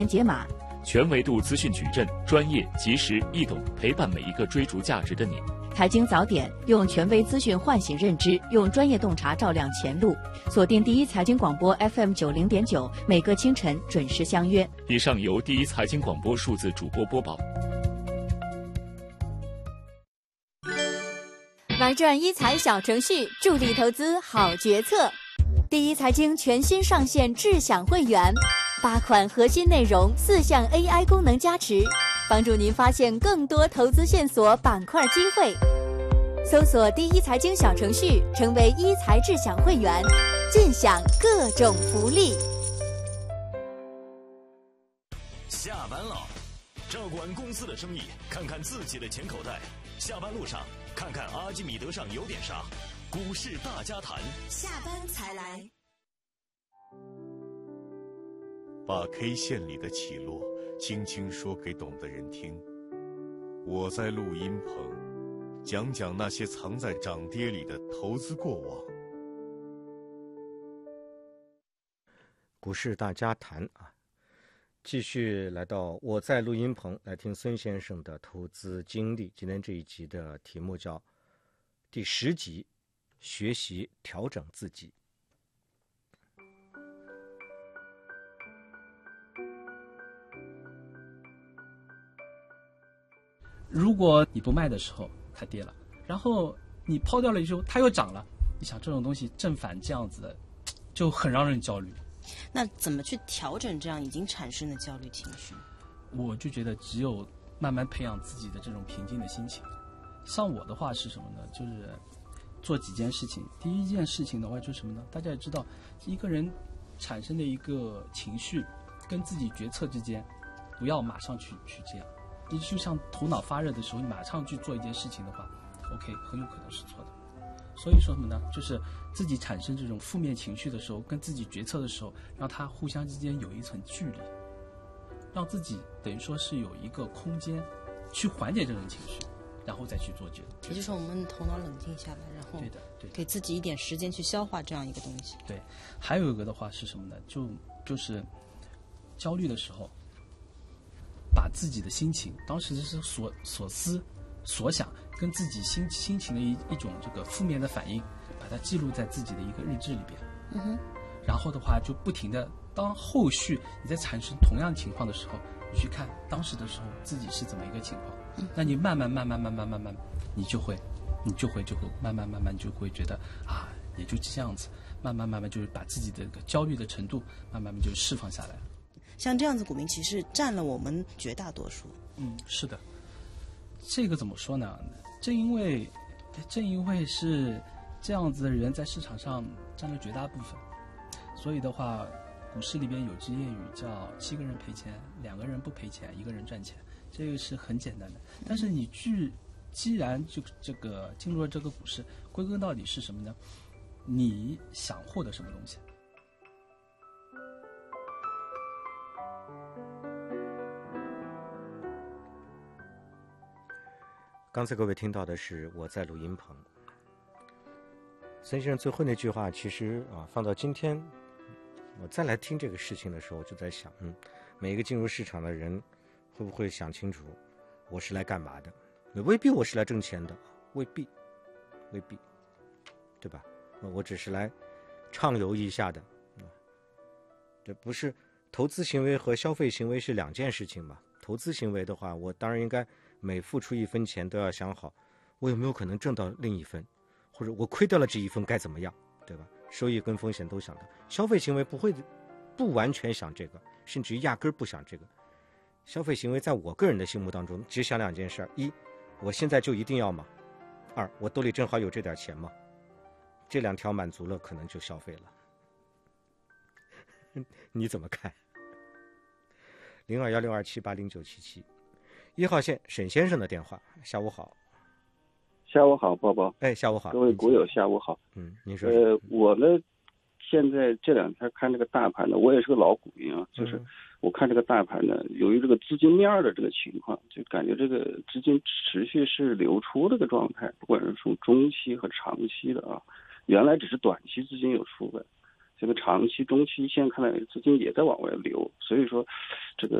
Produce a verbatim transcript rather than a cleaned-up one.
解码， 全维度资讯矩阵，专业、及时、易懂，陪伴每一个追逐价值的你。 财经早点，用权威资讯唤醒认知，用专业洞察照亮前路。锁定第一财经广播 F M 九零点九，每个清晨准时相约。 以上由第一财经广播数字主播播报。 玩转一财小程序，助力投资好决策。第一财经全新上线智享会员，八款核心内容，四项 A I 功能加持，帮助您发现更多投资线索、板块机会。搜索第一财经小程序，成为一财智享会员，尽享各种福利。 下班了，照管公司的生意，看看自己的钱口袋。下班路上，看看阿基米德上有点啥。股市大家谈， 下班才来。 把 K 线里的起落轻轻说给懂的人听。我在录音棚讲讲那些藏在涨跌里的投资过往。 股市大家谈啊，继续来到我在录音棚来听孙先生的投资经历。今天这一集的题目叫第十集，学习调整自己。 如果你不卖的时候它跌了，然后你抛掉了之后它又涨了，你想这种东西正反这样子的就很让人焦虑。 那怎么去调整这样已经产生的焦虑情绪？ 我就觉得只有慢慢培养自己的这种平静的心情。像我的话是什么呢？就是做几件事情。第一件事情的话就是什么呢？大家也知道，一个人产生的一个情绪跟自己决策之间，不要马上去去这样。你就像头脑发热的时候，你马上去做一件事情的话 ，OK， 很有可能是错的。所以说什么呢？就是自己产生这种负面情绪的时候，跟自己决策的时候，让它互相之间有一层距离，让自己等于说是有一个空间去缓解这种情绪，然后再去做决策。 也就是我们头脑冷静下来，然后对的，对的， 给自己一点时间去消化这样一个东西。 对，还有一个的话是什么呢？就就是焦虑的时候，把自己的心情，当时是所所思所想，跟自己心心情的一一种这个负面的反应，把它记录在自己的一个日志里边。 嗯哼。 然后的话就不停的，当后续你在产生同样情况的时候，你去看当时的时候自己是怎么一个情况，嗯、那你慢慢慢慢慢慢慢慢，你就会，你就会就会慢慢慢慢就会觉得啊，也就这样子，慢慢慢慢就是把自己的焦虑的程度慢慢慢就释放下来了。 像这样子股民其实占了我们绝大多数。 嗯，是的。这个怎么说呢？正因为正因为是这样子的人在市场上占了绝大部分，所以的话，股市里边有句谚语叫七个人赔钱，两个人不赔钱，一个人赚钱，这个是很简单的。但是你既既然就这个进入了这个股市，归根到底是什么呢？你想获得什么东西？ 刚才各位听到的是我在录音棚。孙先生最后那句话，其实啊，放到今天，我再来听这个事情的时候，就在想，嗯，每一个进入市场的人，会不会想清楚，我是来干嘛的？未必我是来挣钱的，未必，未必，对吧？我只是来畅游一下的，这不是投资行为和消费行为是两件事情嘛？投资行为的话，我当然应该每付出一分钱都要想好，我有没有可能挣到另一分，或者我亏掉了这一分该怎么样，对吧？收益跟风险都想到。消费行为不会不完全想这个，甚至于压根儿不想这个。消费行为在我个人的心目当中只想两件事：一，我现在就一定要吗？二，我兜里正好有这点钱吗？这两条满足了，可能就消费了。你怎么看？零二幺六二七八零九七七，一号线沈先生的电话。下午好。 下午好，宝宝。 哎，下午好， 各位股友，下午好。 嗯，您说。 呃，我呢，现在这两天看这个大盘呢，我也是个老股民啊，就是我看这个大盘呢，由于这个资金面的这个情况，就感觉这个资金持续是流出这个状态，不管是从中期和长期的啊，原来只是短期资金有出来， 这个长期、中期现在看来资金也在往外流，所以说这个